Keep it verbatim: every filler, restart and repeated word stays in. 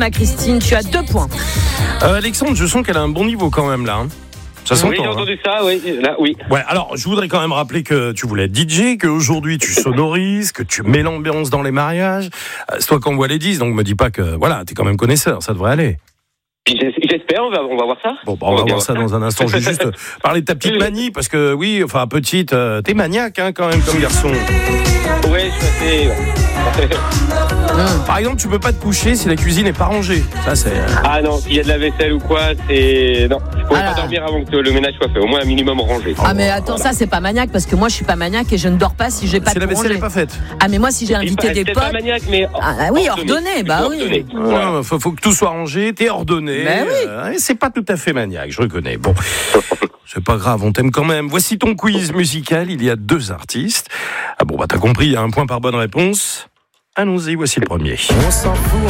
ma Christine. Tu as deux points. Euh, Alexandre, je sens qu'elle a un bon niveau quand même là. Hein. Ça s'entend, oui, j'ai entendu hein. ça, oui. Là, oui. Ouais, alors, je voudrais quand même rappeler que tu voulais être D J, qu'aujourd'hui tu sonorises, que tu mets l'ambiance dans les mariages. Euh, c'est toi qui envoie les disques, donc me dis pas que, voilà, t'es quand même connaisseur, ça devrait aller. J'espère, on va, on va voir ça. Bon, bah, on, on va voir ça dans un instant. Je vais juste parler de ta petite manie, parce que oui, enfin, petite, euh, t'es maniaque, hein, quand même, comme garçon. Ouais, je suis assez... Par exemple, tu peux pas te coucher si la cuisine est pas rangée. Ça, c'est... Ah non, s'il y a de la vaisselle ou quoi, c'est... Non, je pourrais Alors... pas dormir avant que le ménage soit fait. Au moins un minimum rangé. Ah mais attends, ça c'est pas maniaque, parce que moi je suis pas maniaque et je ne dors pas si j'ai pas si de la vaisselle rangée. n'est pas faite. Ah mais moi si j'ai invité pas, des potes... C'est pas maniaque, mais... Ah oui, ordonné, bah oui. Ordonné. Ouais, ouais. Faut, faut que tout soit rangé, t'es ordonné. Ben oui. Euh, c'est pas tout à fait maniaque, je reconnais. Bon, c'est pas grave, on t'aime quand même. Voici ton quiz musical, il y a deux artistes. Ah bon, bah t'as compris, il y a un point par bonne réponse. Allons-y, voici le premier. On s'en fout,